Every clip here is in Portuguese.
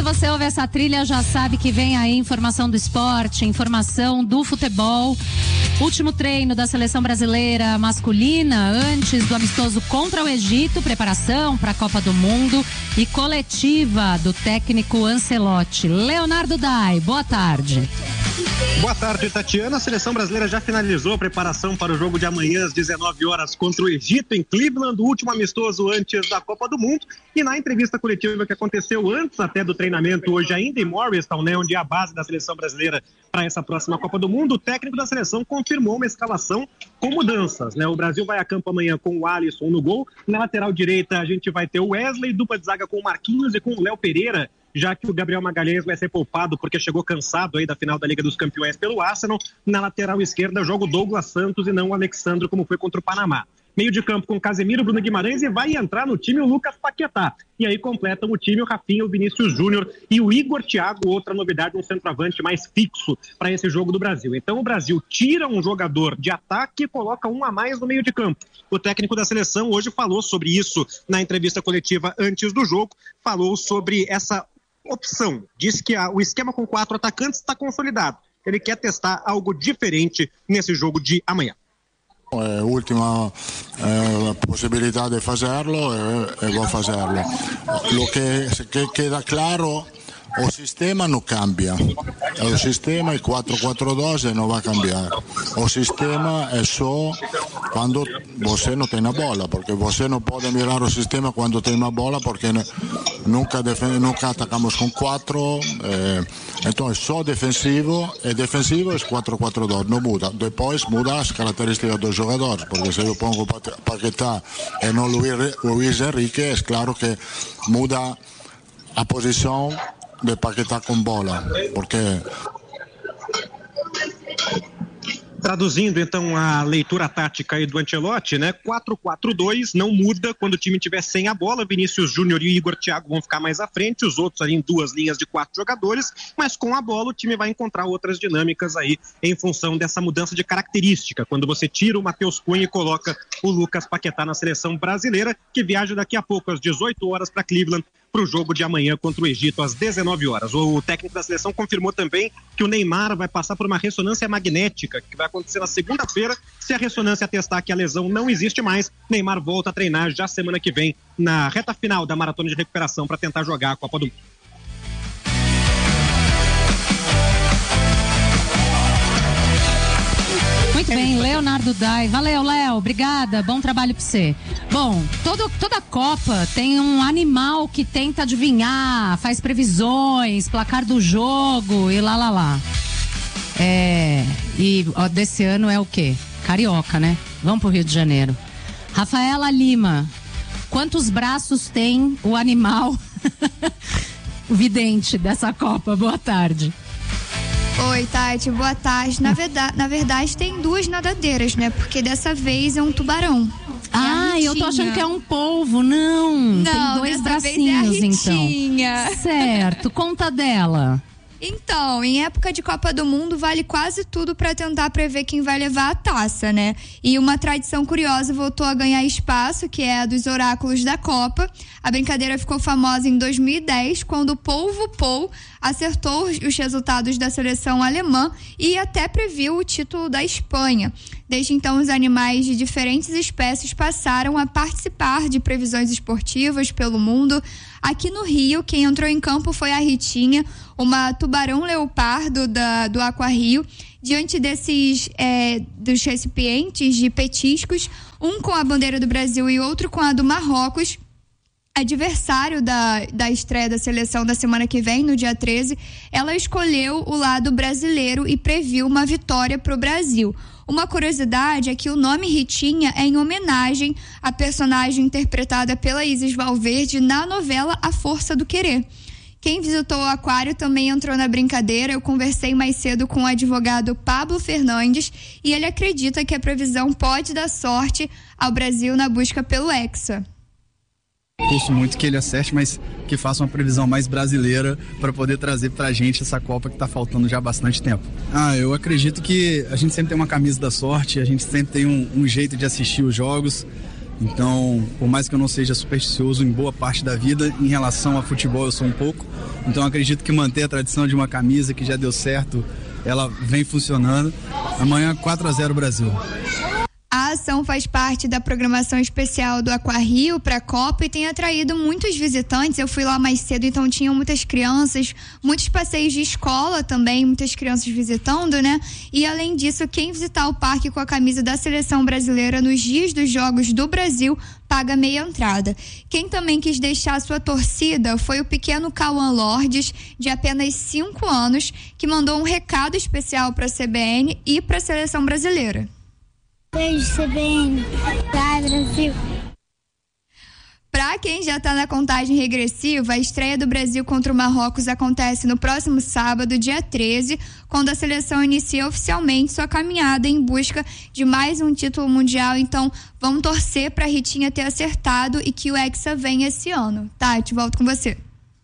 você ouve essa trilha, já sabe que vem aí informação do esporte, informação do futebol. Último treino da seleção brasileira masculina antes do amistoso contra o Egito, preparação para a Copa do Mundo e coletiva do técnico Ancelotti. Leonardo Dai, boa tarde. Boa tarde, Tatiana. A seleção brasileira já finalizou a preparação para o jogo de amanhã às 19 horas contra o Egito em Cleveland, o último amistoso antes da Copa do Mundo. E na entrevista coletiva que aconteceu antes até do treinamento hoje ainda em Morristown, né, onde é a base da seleção brasileira para essa próxima Copa do Mundo, o técnico da seleção confirmou uma escalação com mudanças, né? O Brasil vai a campo amanhã com o Alisson no gol. Na lateral direita a gente vai ter o Wesley, dupla de zaga com o Marquinhos e com o Léo Pereira, já que o Gabriel Magalhães vai ser poupado porque chegou cansado aí da final da Liga dos Campeões pelo Arsenal. Na lateral esquerda joga o Douglas Santos e não o Alexandre, como foi contra o Panamá. Meio de campo com Casemiro, Bruno Guimarães, e vai entrar no time o Lucas Paquetá. E aí completam o time o Rafinha, o Vinícius Júnior e o Igor Thiago, outra novidade, um centroavante mais fixo para esse jogo do Brasil. Então o Brasil tira um jogador de ataque e coloca um a mais no meio de campo. O técnico da seleção hoje falou sobre isso na entrevista coletiva antes do jogo, falou sobre essa opção, diz que o esquema com 4 atacantes está consolidado. Ele quer testar algo diferente nesse jogo de amanhã. Última possibilità di farlo e vou fazerlo. Lo che queda claro, o sistema non cambia. O sistema, il 4-4-2 non va a cambiar. O sistema è só quando você não tem a bola, porque você não pode mirar o sistema quando tem a bola, porque nunca atacamos com 4, então é só defensivo, e defensivo é 4-4-2, não muda. Depois muda as características dos jogadores, porque se eu pongo Paquetá e não Luis Enrique, é claro que muda a posição de Paquetá com bola, porque... Traduzindo, então, a leitura tática aí do Ancelotti, né? 4-4-2 não muda quando o time tiver sem a bola. Vinícius Júnior e Igor Thiago vão ficar mais à frente, os outros ali em duas linhas de 4 jogadores, mas com a bola o time vai encontrar outras dinâmicas aí em função dessa mudança de característica, quando você tira o Matheus Cunha e coloca o Lucas Paquetá na seleção brasileira, que viaja daqui a pouco às 18 horas para Cleveland, para o jogo de amanhã contra o Egito às 19 horas. O técnico da seleção confirmou também que o Neymar vai passar por uma ressonância magnética, que vai acontecer na segunda-feira. Se a ressonância atestar que a lesão não existe mais, Neymar volta a treinar já semana que vem, na reta final da maratona de recuperação, para tentar jogar a Copa do Mundo. Muito bem, Leonardo Dai. Valeu, Léo. Obrigada. Bom trabalho pra você. Bom, toda Copa tem um animal que tenta adivinhar, faz previsões, placar do jogo e lá. Desse ano é o quê? Carioca, né? Vamos pro Rio de Janeiro. Rafaela Lima, quantos braços tem o animal vidente dessa Copa? Boa tarde. Oi, Tati, boa tarde. Na verdade tem 2 nadadeiras, né? Porque dessa vez é um tubarão. Eu tô achando que é um polvo. Não, tem 2 bracinhos, então. Certo, conta dela. Então, em época de Copa do Mundo, vale quase tudo para tentar prever quem vai levar a taça, né? E uma tradição curiosa voltou a ganhar espaço, que é a dos oráculos da Copa. A brincadeira ficou famosa em 2010, quando o polvo Paul acertou os resultados da seleção alemã e até previu o título da Espanha. Desde então, os animais de diferentes espécies passaram a participar de previsões esportivas pelo mundo. Aqui no Rio, quem entrou em campo foi a Ritinha, uma tubarão-leopardo do Aquarrio. Diante dos recipientes de petiscos, um com a bandeira do Brasil e outro com a do Marrocos, adversário da estreia da seleção da semana que vem, no dia 13, ela escolheu o lado brasileiro e previu uma vitória para o Brasil. Uma curiosidade é que o nome Ritinha é em homenagem à personagem interpretada pela Isis Valverde na novela A Força do Querer. Quem visitou o aquário também entrou na brincadeira. Eu conversei mais cedo com o advogado Pablo Fernandes e ele acredita que a previsão pode dar sorte ao Brasil na busca pelo Hexa. Torço muito que ele acerte, mas que faça uma previsão mais brasileira para poder trazer pra gente essa Copa que tá faltando já há bastante tempo. Eu acredito que a gente sempre tem uma camisa da sorte, a gente sempre tem um jeito de assistir os jogos. Então, por mais que eu não seja supersticioso em boa parte da vida, em relação a futebol eu sou um pouco. Então acredito que manter a tradição de uma camisa que já deu certo, ela vem funcionando. Amanhã 4-0 Brasil. A ação faz parte da programação especial do Aquarrio para a Copa e tem atraído muitos visitantes. Eu fui lá mais cedo, então tinham muitas crianças, muitos passeios de escola também, muitas crianças visitando, né? E além disso, quem visitar o parque com a camisa da seleção brasileira nos dias dos Jogos do Brasil paga meia entrada. Quem também quis deixar sua torcida foi o pequeno Cauã Lourdes, de apenas 5 anos, que mandou um recado especial para a CBN e para a seleção brasileira. Beijo, CBN. Vai, Brasil. Para quem já está na contagem regressiva, a estreia do Brasil contra o Marrocos acontece no próximo sábado, dia 13, quando a seleção inicia oficialmente sua caminhada em busca de mais um título mundial. Então, vamos torcer para a Ritinha ter acertado e que o Hexa venha esse ano. Tati, volto com você.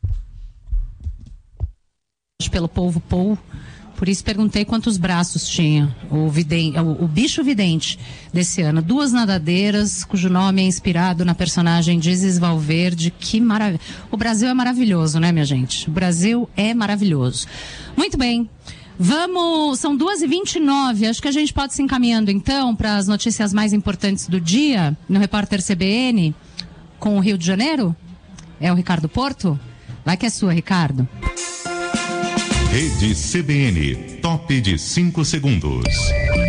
Pelo povo Pou. Por isso perguntei quantos braços tinha o bicho vidente desse ano. 2 nadadeiras, cujo nome é inspirado na personagem de Isis Valverde. Que maravilha. O Brasil é maravilhoso, né, minha gente? O Brasil é maravilhoso. Muito bem. Vamos, são 2h29. Acho que a gente pode se encaminhando então para as notícias mais importantes do dia no Repórter CBN com o Rio de Janeiro. É o Ricardo Porto? Vai que é sua, Ricardo. Rede CBN, top de 5 segundos.